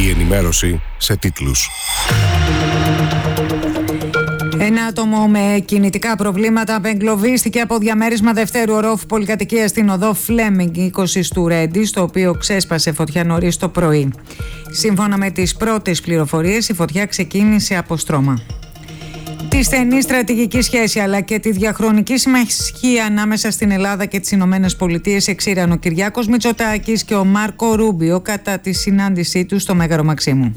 Η ενημέρωση σε τίτλους. Ένα άτομο με κινητικά προβλήματα απεγκλωβίστηκε από διαμέρισμα δευτέρου ορόφου πολυκατοικίας στην οδό Φλέμινγκ 20 του Ρέντι, στο οποίο ξέσπασε φωτιά νωρίς το πρωί. Σύμφωνα με τις πρώτες πληροφορίες, η φωτιά ξεκίνησε από στρώμα. Τη στενή στρατηγική σχέση αλλά και τη διαχρονική συμμαχία ανάμεσα στην Ελλάδα και τις Ηνωμένες Πολιτείες εξήραν ο Κυριάκος Μητσοτάκης και ο Μάρκο Ρούμπιο κατά τη συνάντησή τους στο Μέγαρο Μαξίμου.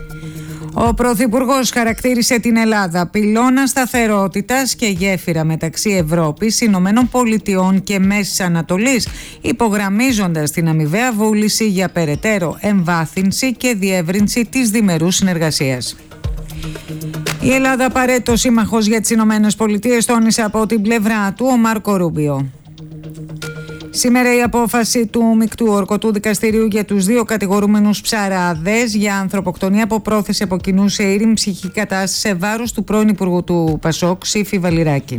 Ο Πρωθυπουργός χαρακτήρισε την Ελλάδα πυλώνα σταθερότητας και γέφυρα μεταξύ Ευρώπης, Ηνωμένων Πολιτειών και Μέσης Ανατολής, υπογραμμίζοντας την αμοιβαία βούληση για περαιτέρω εμβάθυνση και διεύρυνση της διμερούς συνεργασίας. Η Ελλάδα απαραίτητος σύμμαχος για τις Ηνωμένες Πολιτείες, τόνισε από την πλευρά του ο Μάρκο Ρούμπιο. Σήμερα η απόφαση του Μεικτού Ορκωτού Δικαστηρίου για τους δύο κατηγορούμενους ψαράδες για ανθρωποκτονία από πρόθεση από κοινού σε ήρεμη ψυχική κατάσταση σε βάρος του πρώην Υπουργού του Πασόκ, Σύφη Βαλιράκη.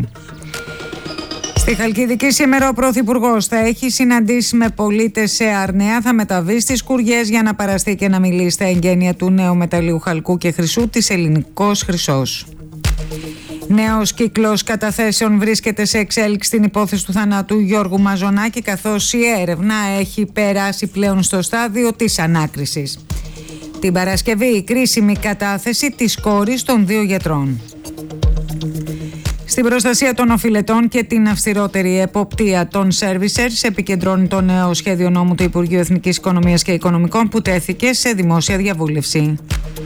Στη Χαλκιδική σήμερα ο Πρωθυπουργός θα έχει συναντήσει με πολίτες σε Αρνέα, θα μεταβεί στις Κουριές για να παραστεί και να μιλήσει στα εγγένεια του νέου μεταλλίου χαλκού και χρυσού της Ελληνικός Χρυσός. Νέος κύκλος καταθέσεων βρίσκεται σε εξέλιξη στην υπόθεση του θανάτου Γιώργου Μαζονάκη, καθώς η έρευνα έχει περάσει πλέον στο στάδιο της ανάκρισης. Την Παρασκευή η κρίσιμη κατάθεση της κόρης των δύο γιατρών. Στην προστασία των οφειλετών και την αυστηρότερη εποπτεία των servicers επικεντρώνει το νέο σχέδιο νόμου του Υπουργείου Εθνικής Οικονομίας και Οικονομικών που τέθηκε σε δημόσια διαβούλευση.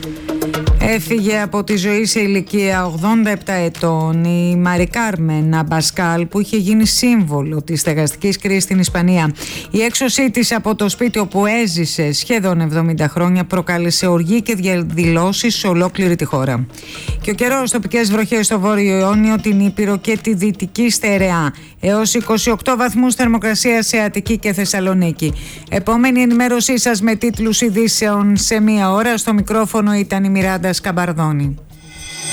Έφυγε από τη ζωή σε ηλικία 87 ετών η Μαρι Κάρμεν Αμπασκάλ, που είχε γίνει σύμβολο της στεγαστικής κρίσης στην Ισπανία. Η έξωσή της από το σπίτι όπου έζησε σχεδόν 70 χρόνια προκάλεσε οργή και διαδηλώσεις σε ολόκληρη τη χώρα. Και ο καιρός, τοπικές βροχές στο Βόρειο Ιόνιο, την Ήπειρο και τη Δυτική Στερεά. Έως 28 βαθμούς θερμοκρασία σε Αττική και Θεσσαλονίκη. Επόμενη ενημέρωσή σας με τίτλους ειδήσεων σε μία ώρα. Στο μικρόφωνο ήταν η Μιράντα Σκαμπαρδόνη.